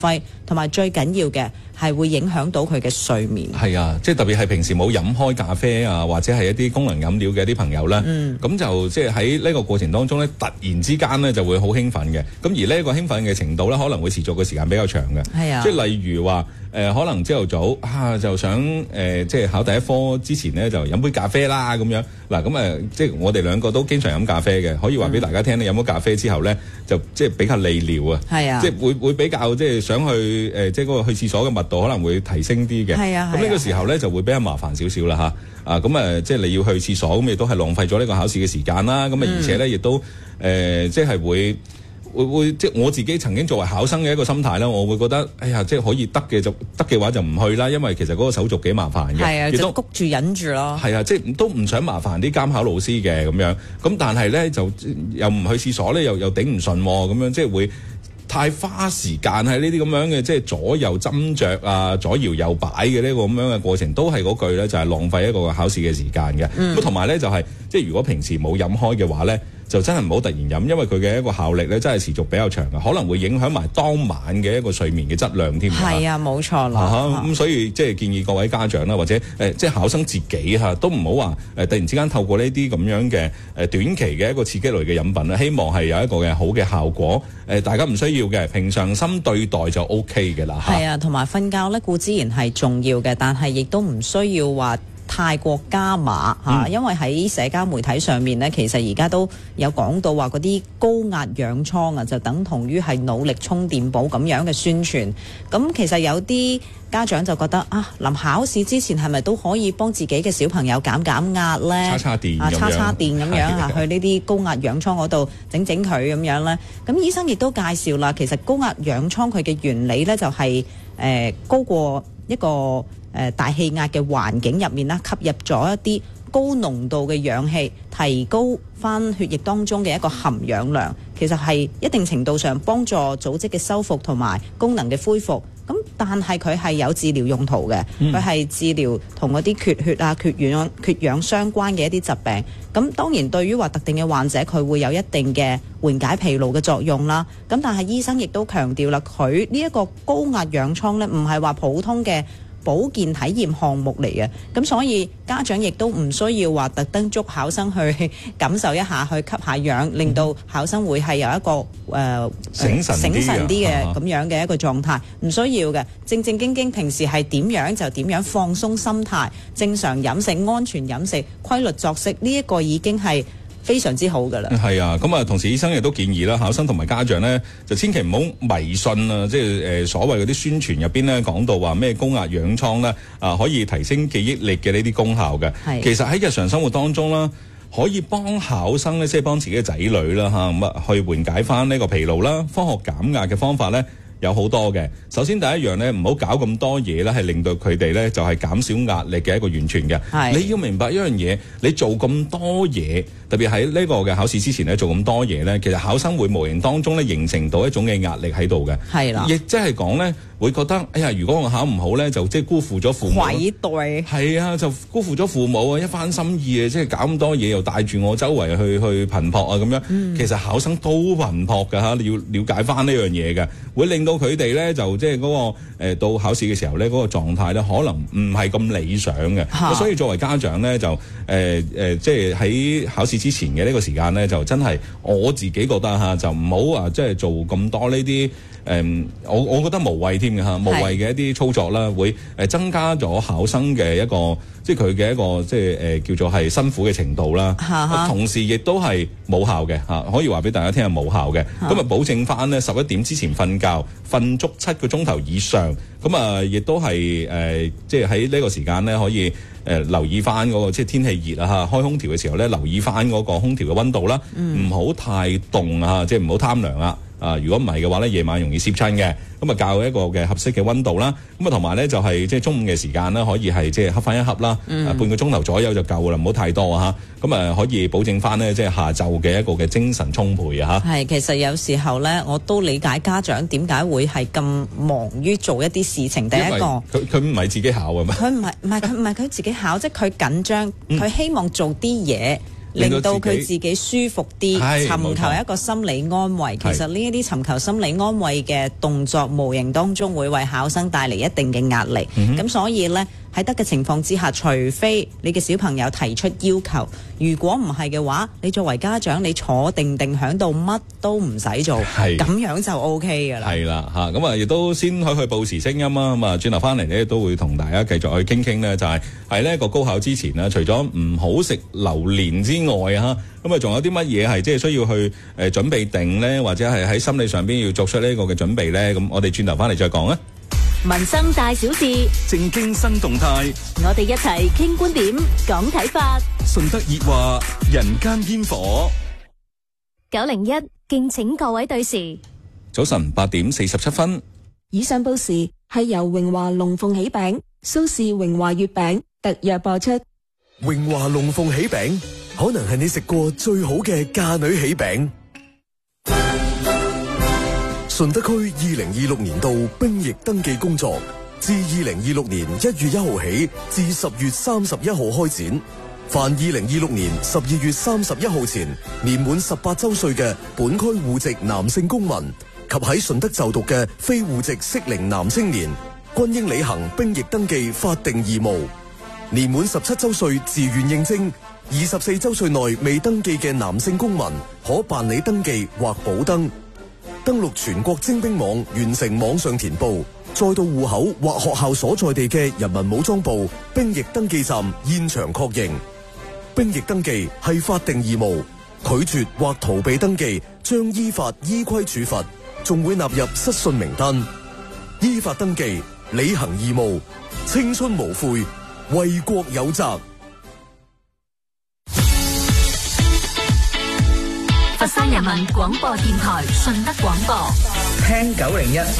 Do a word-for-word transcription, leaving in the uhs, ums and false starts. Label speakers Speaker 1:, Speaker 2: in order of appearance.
Speaker 1: 費，同埋最緊要嘅係會影響到佢嘅睡眠。
Speaker 2: 係啊，即係特別係平時冇飲開咖啡啊，或者係一啲功能飲料嘅一啲朋友咧，咁、嗯、就即係喺呢個過程當中咧，突然之間咧就會好興奮嘅。咁而呢一個興奮嘅程度咧，可能會持續嘅時間比較長嘅。係啊，即係例如話誒、呃，可能朝頭早啊就想誒、呃，即係考第一科之前咧就飲杯咖啡啦咁樣。嗱咁誒，即係我哋兩個都經常飲咖啡嘅，可以話俾大家聽咧，飲咗咖啡之後咧，就即係比較利尿啊。係啊，即係會會比較即係想去誒、呃，即係嗰個去廁所嘅密度可能會提升啲嘅。係啊，咁呢個時候咧就會比較麻煩少少啦嚇。啊咁誒，即係你要去廁所，咁亦都係浪費咗呢個考試嘅時間啦。咁啊、嗯，而且咧亦都誒、呃，即係會。會會即係我自己曾經作為考生嘅一個心態啦，我會覺得哎呀，即係可以得嘅就得嘅話就唔去啦，因為其實嗰個手續幾麻煩嘅，
Speaker 1: 係啊，就谷住忍住咯。係
Speaker 2: 啊，即係都唔想麻煩啲監考老師嘅咁樣，咁但係咧就又唔去廁所咧，又又頂唔順咁樣，即係會太花時間喺呢啲咁樣嘅即係左右斟酌啊，左搖右擺嘅呢個咁樣嘅過程，都係嗰句咧，就係浪費一個考試嘅時間嘅。咁同埋咧就係、是、即係如果平時冇飲開嘅話咧，就真係唔好突然飲，因為佢嘅一個效力咧真係持續比較長嘅，可能會影響埋當晚嘅一個睡眠嘅質量添。
Speaker 1: 係啊，冇錯啦。咁、
Speaker 2: 啊嗯、所以即係建議各位家長啦，或者誒、呃、即係考生自己嚇、啊，都唔好話誒突然之間透過呢啲咁樣嘅誒、呃、短期嘅一個刺激類嘅飲品啦，希望係有一個嘅好嘅效果。誒、呃、大家唔需要嘅，平常心對待就 O K 嘅啦。係
Speaker 1: 啊，同埋瞓覺咧固之然係重要嘅，但係亦都唔需要話太過加碼嚇，因為喺社交媒體上面呢，其實而家都有講到話嗰啲高壓氧艙啊，就等同於係腦力充電寶咁樣嘅宣傳。咁其實有啲家長就覺得啊，臨考試之前係咪都可以幫自己嘅小朋友減減壓呢？
Speaker 2: 叉叉電
Speaker 1: 啊，叉叉電咁樣嚇，去呢啲高壓氧艙嗰度整整佢咁樣呢。咁醫生亦都介紹啦，其實高壓氧艙佢嘅原理呢，就係、是、誒、呃、高過一個。誒、呃、大氣壓嘅環境入面啦，吸入咗一啲高濃度嘅氧氣，提高翻血液當中嘅一個含氧量，其實係一定程度上幫助組織嘅修復同埋功能嘅恢復。咁但係佢係有治療用途嘅，佢係、嗯、治療同嗰啲缺血啊、缺氧、缺氧相關嘅一啲疾病。咁當然對於話特定嘅患者，佢會有一定嘅緩解疲勞嘅作用啦。咁但係醫生亦都強調啦，佢呢一個高壓氧艙呢，唔係話普通嘅保健體驗項目嚟嘅，咁所以家長亦都唔需要話特登捉考生去感受一下，去吸下氧，令到考生會係有一個誒、呃、
Speaker 2: 醒神啲
Speaker 1: 嘅咁樣嘅一個狀態，唔需要嘅。正正經經平時係點樣就點樣，放鬆心態，正常飲食、安全飲食、規律作息，呢一個已經係非常之好噶啦。
Speaker 2: 係啊，咁啊，同時醫生亦都建議啦，考生同埋家長呢，就千祈唔好迷信啊，即係誒、呃、所謂嗰啲宣傳入邊呢講到話咩高壓氧艙呢啊可以提升記憶力嘅呢啲功效嘅。係，其實喺日常生活當中啦，可以幫考生呢，即係幫自己嘅仔女啦嚇咁啊，去緩解翻呢個疲勞啦。科學減壓嘅方法呢，有好多嘅。首先第一樣咧，唔好搞咁多嘢咧，係令到佢哋咧就係減少壓力嘅一個完全嘅。係，你要明白一樣嘢，你做咁多嘢，特別喺呢個嘅考試之前咧做咁多嘢咧，其實考生會無形當中咧形成到一種嘅壓力喺度嘅。係啦，亦即係講咧會覺得，哎呀，如果我考唔好咧，就即係辜負咗父母。愧對。係啊，就辜負咗父母啊，一番心意啊，即係搞咁多嘢，又帶住我周圍去去頻撲啊咁樣。嗯、其實考生都頻撲㗎嚇，你要了解翻呢樣嘢嘅，會令到佢哋咧就即係嗰個、呃、到考試嘅時候咧嗰、嗰個狀態咧可能唔係咁理想嘅。啊、所以作為家長咧就誒誒、呃呃，即係喺考試之前嘅呢個時間咧，就真係我自己覺得嚇，就唔好話即係做咁多呢啲。誒、嗯，我我覺得無謂添嘅嚇，無謂嘅一啲操作啦，會誒增加咗考生嘅一個，即係佢嘅一個即係誒、呃、叫做係辛苦嘅程度啦。哈同時亦都係冇效嘅嚇，可以話俾大家聽係冇效嘅。咁啊，保證翻呢十一點之前瞓覺，瞓足七個鐘頭以上。咁啊，亦都係誒，即係喺呢個時間咧，可以誒、呃、留意翻嗰、那個即係天氣熱啊嚇，開空調嘅時候咧，留意翻嗰個空調嘅溫度啦，唔好、嗯、太凍啊，即係唔好貪涼啊。啊，如果唔係嘅話咧，夜晚容易攝親嘅，咁啊校一個嘅合適嘅溫度啦，咁啊同埋咧就係即係中午嘅時間啦，可以係即係瞌翻一瞌啦，嗯、半個鐘頭左右就夠啦，唔好太多啊嚇，咁啊可以保證翻咧即係下晝嘅一個嘅精神充沛啊嚇。係，其實有時候咧，我都理解家長點解會係咁忙於做一啲事情。第一個，佢佢唔係自己考嘅咩？佢唔係唔係佢唔係佢自己考，即係佢緊張，佢、嗯、希望做啲嘢。
Speaker 1: 令到佢自己舒服啲，
Speaker 2: 係
Speaker 1: 尋求一個心理安慰。其實呢一啲尋求心理安慰嘅動作，無形當中會為考生帶嚟一定嘅壓力。咁、嗯、所以呢，喺得嘅情況之下，除非你嘅小朋友提出要求，如果唔係嘅話，你作為家長，你坐定定喺度，乜都唔使做，咁樣就 O K 噶啦。係啦，嚇咁啊，亦都先去去報時聲音啊。咁啊，轉頭翻嚟呢，都會同大家繼續去傾傾呢，就係喺呢個高考之前呢，除咗唔好食榴蓮之外啊，咁啊，仲有啲乜嘢係即係需要去誒、呃、準備定呢？或者係喺心理上邊要作出呢個嘅準備呢？咁我哋轉頭翻嚟再講啊。
Speaker 3: 民生大小事，
Speaker 4: 正經新動態，
Speaker 3: 我哋一齊傾觀點，講睇法。
Speaker 4: 順德熱話，人間煙火。
Speaker 3: 九零一，敬請各位對時。
Speaker 2: 早晨八點四十七分。
Speaker 5: 以上報時係由榮華龍鳳喜餅、蘇氏榮華月餅特約播出。
Speaker 6: 榮華龍鳳喜餅可能係你食過最好嘅嫁女喜餅。順德區二零二六年度兵役登記工作自二零二六年一月一號起至十月三十一號開展。凡二零二六年十二月三十一號前年滿十八周歲嘅本區戶籍男性公民及喺順德就讀嘅非戶籍適齡男青年，均應履行兵役登記法定義務。年滿十七周歲自願應徵，二十四周歲內未登記嘅男性公民可辦理登記或補登。登錄全國徵兵網，完成網上填報，再到戶口或學校所在地嘅人民武裝部兵役登記站現場確認。兵役登記係法定義務，拒絕或逃避登記將依法依規處罰，仲會納入失信名單。依法登記，履行義務，青春無悔，為國有責。
Speaker 3: 佛山人民廣播電台順德廣播，
Speaker 7: 聽九零一。